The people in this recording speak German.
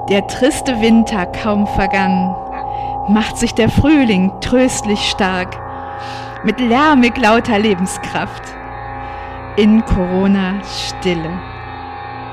Der triste Winter kaum vergangen, macht sich der Frühling tröstlich stark, mit lärmig lauter Lebenskraft in Corona Stille.